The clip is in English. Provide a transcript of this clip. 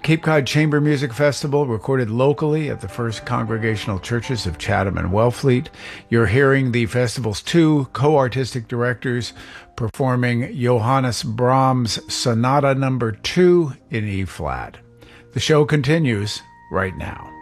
Cape Cod Chamber Music Festival, recorded locally at the First Congregational Churches of Chatham and Wellfleet. You're hearing the festival's two co-artistic directors performing Johannes Brahms' Sonata No. 2 in E-flat. The show continues right now.